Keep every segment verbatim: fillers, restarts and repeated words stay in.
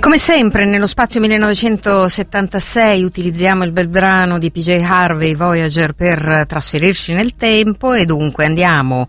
Come sempre nello spazio millenovecentosettantasei utilizziamo il bel brano di P J Harvey, Voyager, per trasferirci nel tempo, e dunque andiamo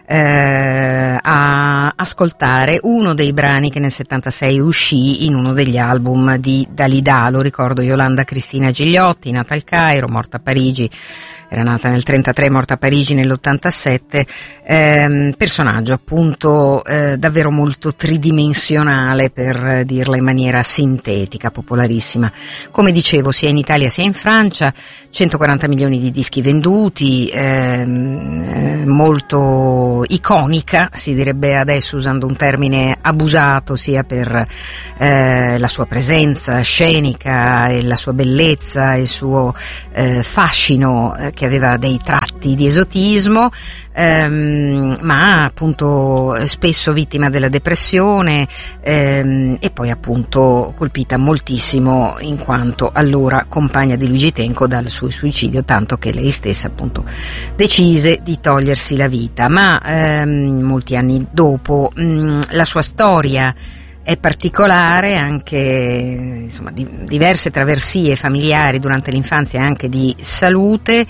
eh, a ascoltare uno dei brani che nel settantasei uscì in uno degli album di Dalida. Lo ricordo, Yolanda Cristina Gigliotti, nata al Cairo, morta a Parigi. Era nata nel trentatré, morta a Parigi nell'ottantasette, ehm, personaggio appunto eh, davvero molto tridimensionale, per dirla in maniera sintetica, popolarissima. Come dicevo, sia in Italia sia in Francia, centoquaranta milioni di dischi venduti, ehm, eh, molto iconica, si direbbe adesso usando un termine abusato, sia per eh, la sua presenza scenica e la sua bellezza e il suo eh, fascino, eh, che aveva dei tratti di esotismo, ehm, ma appunto spesso vittima della depressione, ehm, e poi appunto colpita moltissimo in quanto allora compagna di Luigi Tenco dal suo suicidio, tanto che lei stessa appunto decise di togliersi la vita. Ma ehm, molti anni dopo mh, la sua storia è particolare, anche insomma di, diverse traversie familiari durante l'infanzia e anche di salute,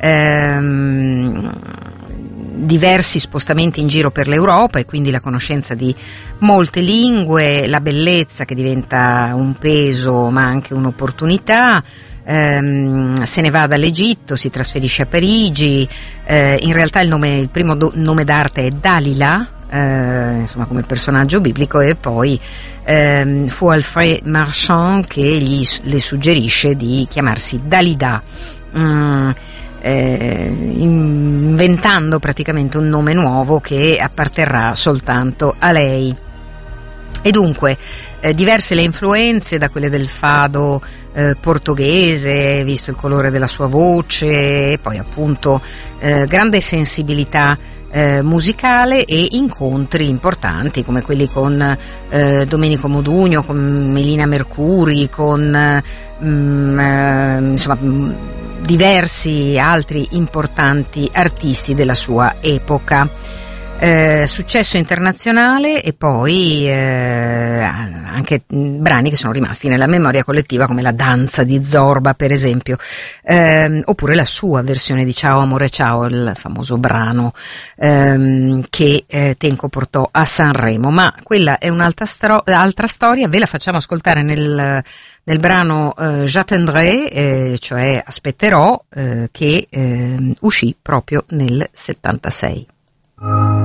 ehm, diversi spostamenti in giro per l'Europa e quindi la conoscenza di molte lingue, la bellezza che diventa un peso ma anche un'opportunità. Ehm, se ne va dall'Egitto, si trasferisce a Parigi, eh, in realtà il nome, il primo do, nome d'arte è Dalila, Eh, insomma come personaggio biblico, e poi ehm, fu Alfred Marchand che gli, le suggerisce di chiamarsi Dalida, mm, eh, inventando praticamente un nome nuovo che apparterrà soltanto a lei. E dunque eh, diverse le influenze, da quelle del fado eh, portoghese, visto il colore della sua voce, e poi appunto eh, grande sensibilità Eh, musicale, e incontri importanti come quelli con eh, Domenico Modugno, con Melina Mercuri, con mm, eh, insomma mh, diversi altri importanti artisti della sua epoca. Eh, successo internazionale, e poi eh, anche brani che sono rimasti nella memoria collettiva, come La danza di Zorba per esempio, eh, oppure la sua versione di Ciao amore ciao, il famoso brano eh, che eh, Tenco portò a Sanremo. Ma quella è un'altra stro- altra storia, ve la facciamo ascoltare nel nel brano eh, J'attendrai, eh, cioè aspetterò, eh, che eh, uscì proprio nel settantasei.